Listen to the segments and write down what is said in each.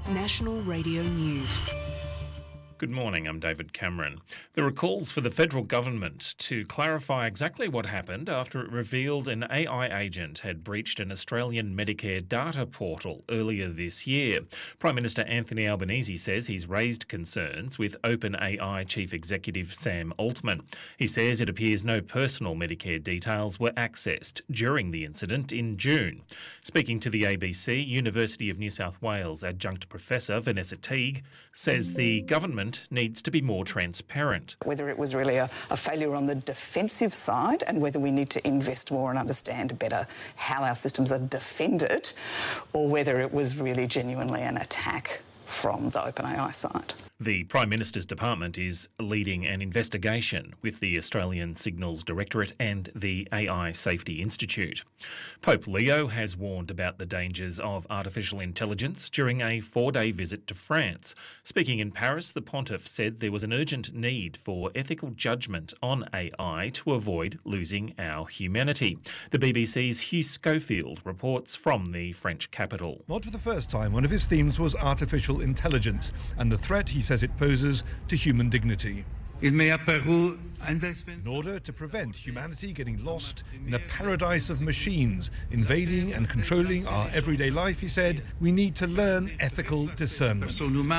National Radio News. Good morning, I'm David Cameron. There are calls for the federal government to clarify exactly what happened after it revealed an AI agent had breached an Australian Medicare data portal earlier this year. Prime Minister Anthony Albanese says he's raised concerns with OpenAI Chief Executive Sam Altman. He says it appears no personal Medicare details were accessed during the incident in June. Speaking to the ABC, University of New South Wales adjunct professor Vanessa Teague says the government needs to be more transparent. Whether it was really a failure on the defensive side and whether we need to invest more and understand better how our systems are defended, or whether it was really genuinely an attack from the OpenAI side. The Prime Minister's department is leading an investigation with the Australian Signals Directorate and the AI Safety Institute. Pope Leo has warned about the dangers of artificial intelligence during a 4-day visit to France. Speaking in Paris, the pontiff said there was an urgent need for ethical judgment on AI to avoid losing our humanity. The BBC's Hugh Schofield reports from the French capital. Not for the first time, one of his themes was artificial intelligence and the threat he says it poses to human dignity. In order to prevent humanity getting lost in a paradise of machines invading and controlling our everyday life, he said, we need to learn ethical discernment.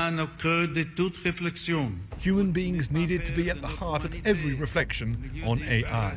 Human beings needed to be at the heart of every reflection on AI.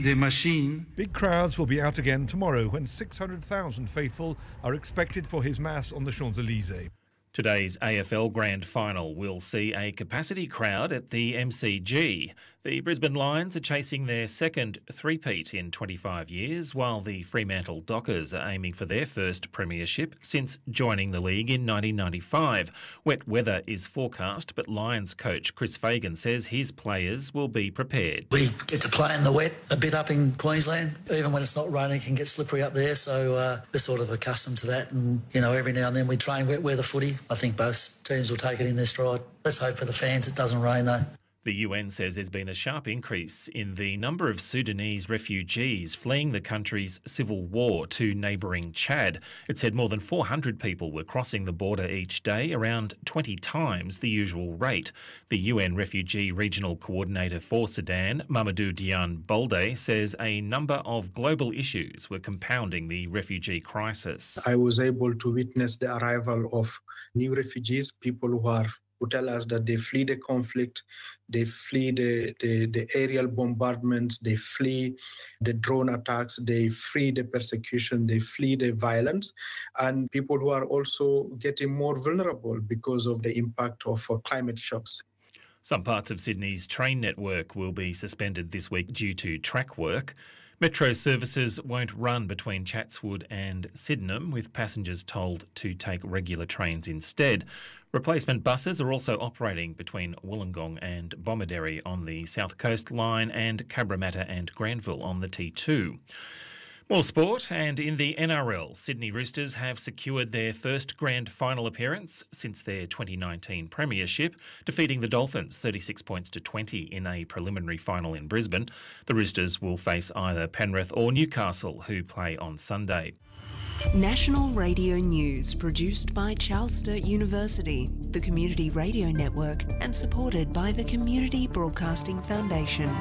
Big crowds will be out again tomorrow when 600,000 faithful are expected for his Mass on the Champs-Élysées. Today's AFL Grand Final will see a capacity crowd at the MCG. The Brisbane Lions are chasing their second three-peat in 25 years, while the Fremantle Dockers are aiming for their first premiership since joining the league in 1995. Wet weather is forecast, but Lions coach Chris Fagan says his players will be prepared. We get to play in the wet a bit up in Queensland. Even when it's not raining, it can get slippery up there, so we're sort of accustomed to that. And, every now and then we train wet weather footy. I think both teams will take it in their stride. Let's hope for the fans it doesn't rain, though. The UN says there's been a sharp increase in the number of Sudanese refugees fleeing the country's civil war to neighbouring Chad. It said more than 400 people were crossing the border each day, around 20 times the usual rate. The UN Refugee Regional Coordinator for Sudan, Mamadou Diane Balde, says a number of global issues were compounding the refugee crisis. I was able to witness the arrival of new refugees, people who tell us that they flee the conflict, they flee the aerial bombardment, they flee the drone attacks, they flee the persecution, they flee the violence, and people who are also getting more vulnerable because of the impact of climate shocks. Some parts of Sydney's train network will be suspended this week due to track work. Metro services won't run between Chatswood and Sydenham, with passengers told to take regular trains instead. Replacement buses are also operating between Wollongong and Bomaderry on the South Coast Line and Cabramatta and Granville on the T2. More sport, and in the NRL, Sydney Roosters have secured their first grand final appearance since their 2019 premiership, defeating the Dolphins 36 points to 20 in a preliminary final in Brisbane. The Roosters will face either Penrith or Newcastle, who play on Sunday. National Radio News, produced by Charles Sturt University, the Community Radio Network, and supported by the Community Broadcasting Foundation.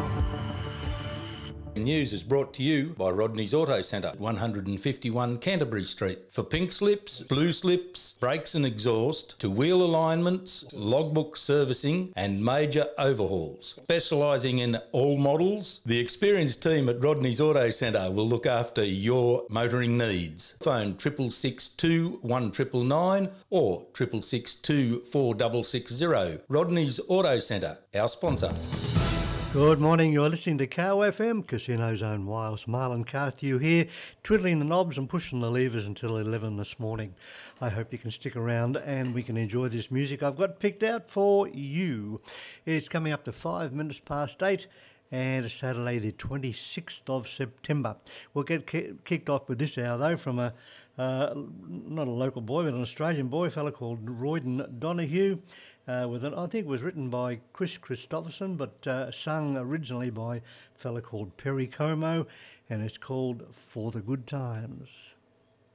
News is brought to you by Rodney's Auto Centre, 151 Canterbury Street. For pink slips, blue slips, brakes and exhaust, to wheel alignments, logbook servicing and major overhauls. Specialising in all models, the experienced team at Rodney's Auto Centre will look after your motoring needs. Phone 6662 1999 or 6662 4660. Rodney's Auto Centre, our sponsor. Good morning, you're listening to Cow FM, Casino Zone Wireless. Marlon Carthew here, twiddling the knobs and pushing the levers until 11 this morning. I hope you can stick around and we can enjoy this music I've got picked out for you. It's coming up to 5 minutes past 8 and it's Saturday the 26th of September. We'll get kicked off with this hour though from not a local boy but an Australian boy, a fella called Royden Donahue. I think it was written by Chris Christopherson, but sung originally by a fella called Perry Como, and it's called For the Good Times.